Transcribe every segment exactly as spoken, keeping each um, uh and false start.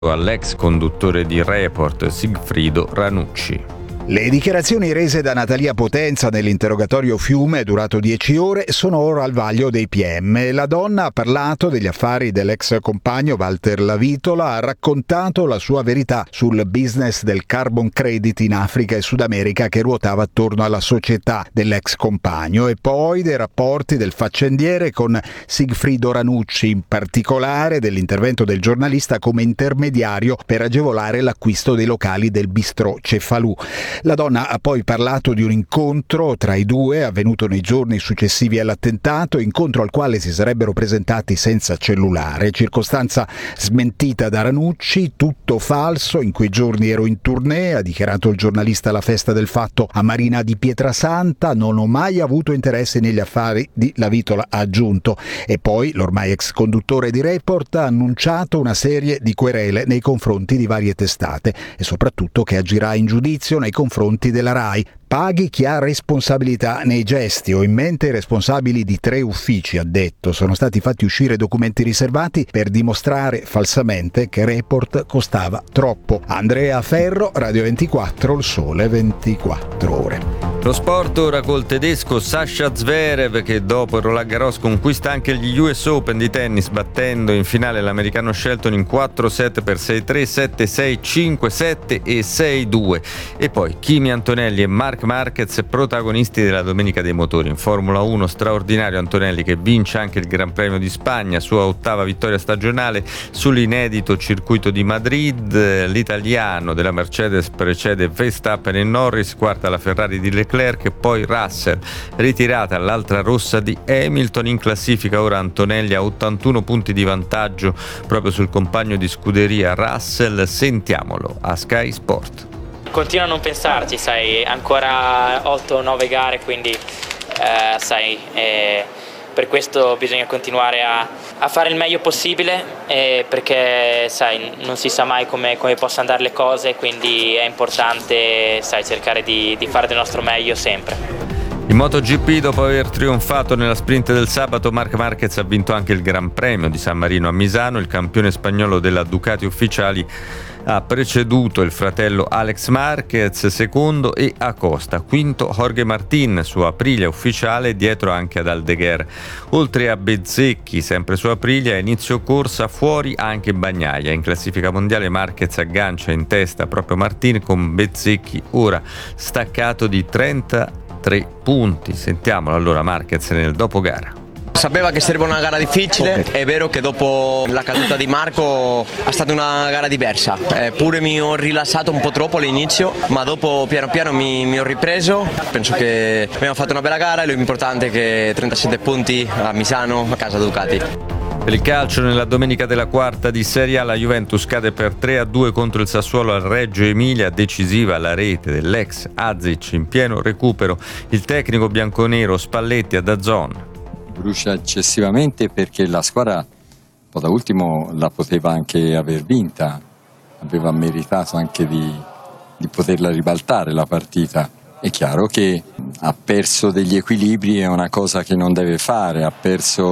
all'ex conduttore di Report Sigfrido Ranucci. Le dichiarazioni rese da Natalia Potenza nell'interrogatorio Fiume, durato dieci ore, sono ora al vaglio dei P M. La donna ha parlato degli affari dell'ex compagno Walter Lavitola, ha raccontato la sua verità sul business del carbon credit in Africa e Sud America che ruotava attorno alla società dell'ex compagno, e poi dei rapporti del faccendiere con Sigfrido Ranucci, in particolare dell'intervento del giornalista come intermediario per agevolare l'acquisto dei locali del bistrò Cefalù. La donna ha poi parlato di un incontro tra i due avvenuto nei giorni successivi all'attentato, incontro al quale si sarebbero presentati senza cellulare, circostanza smentita da Ranucci. Tutto falso, in quei giorni ero in tournée, ha dichiarato il giornalista alla festa del fatto a Marina di Pietrasanta, non ho mai avuto interesse negli affari di Lavitola, ha aggiunto. E poi l'ormai ex conduttore di Report ha annunciato una serie di querele nei confronti di varie testate e soprattutto che agirà in giudizio nei confronti della RAI. Paghi chi ha responsabilità nei gesti. Ho in mente i responsabili di tre uffici, ha detto. Sono stati fatti uscire documenti riservati per dimostrare falsamente che Report costava troppo. Andrea Ferro, Radio ventiquattro, Il Sole ventiquattro Ore. Lo sport ora col tedesco Sascha Zverev, che dopo il Roland Garros conquista anche gli U S Open di tennis, battendo in finale l'americano Shelton in quattro set per sei tre, sette sei, cinque sette e sei due. E poi Kimi Antonelli e Marc Marquez, protagonisti della Domenica dei Motori. In Formula uno straordinario Antonelli, che vince anche il Gran Premio di Spagna, sua ottava vittoria stagionale sull'inedito circuito di Madrid. L'italiano della Mercedes precede Verstappen e Norris, quarta la Ferrari di Leclerc e poi Russell. Ritirata l'altra rossa di Hamilton. In classifica ora Antonelli a ottantuno punti di vantaggio proprio sul compagno di scuderia Russell. Sentiamolo a Sky Sport. Continuo a non pensarci, sai, ancora otto nove gare, quindi eh, sai, eh, per questo bisogna continuare a, a fare il meglio possibile, eh, perché sai, non si sa mai come, come possano andare le cose, quindi è importante, sai, cercare di, di fare del nostro meglio sempre. In MotoGP, dopo aver trionfato nella sprint del sabato, Marc Marquez ha vinto anche il Gran Premio di San Marino a Misano. Il campione spagnolo della Ducati Ufficiali ha preceduto il fratello Alex Marquez, secondo, e Acosta, quinto Jorge Martin su Aprilia Ufficiale, dietro anche ad Aldeguer. Oltre a Bezzecchi, sempre su Aprilia, a inizio corsa fuori anche Bagnaia. In classifica mondiale Marquez aggancia in testa proprio Martin, con Bezzecchi ora staccato di trentatré punti. Sentiamolo allora Marquez nel dopogara. Sapeva che sarebbe una gara difficile, è vero che dopo la caduta di Marco è stata una gara diversa, eh, pure mi ho rilassato un po' troppo all'inizio, ma dopo piano piano mi, mi ho ripreso. Penso che abbiamo fatto una bella gara e l'importante è che trentasette punti a Misano, a casa Ducati. Per il calcio, nella domenica della quarta di Serie A la Juventus cade per tre a due contro il Sassuolo al Reggio Emilia, decisiva la rete dell'ex Azic in pieno recupero. Il tecnico bianconero Spalletti a D A Z N. Brucia eccessivamente perché la squadra un po' da ultimo la poteva anche aver vinta, aveva meritato anche di, di poterla ribaltare la partita. È chiaro che ha perso degli equilibri, è una cosa che non deve fare, ha perso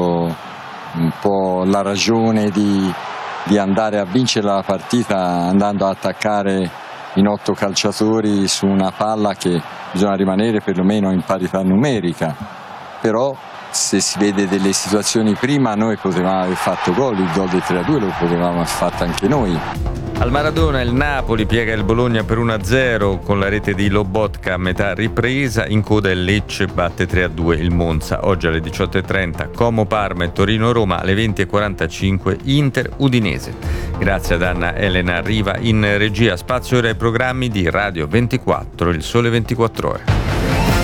un po' la ragione di, di andare a vincere la partita andando a attaccare in otto calciatori su una palla che bisogna rimanere perlomeno in parità numerica. Però se si vede delle situazioni prima, noi potevamo aver fatto gol, il gol del tre a due lo potevamo aver fatto anche noi. Al Maradona il Napoli piega il Bologna per uno a zero con la rete di Lobotka a metà ripresa. In coda il Lecce batte tre a due il Monza. Oggi alle diciotto e trenta Como Parma e Torino Roma, alle venti e quarantacinque Inter Udinese. Grazie ad Anna Elena Riva in regia. Spazio ora ai programmi di Radio ventiquattro, Il Sole ventiquattro Ore.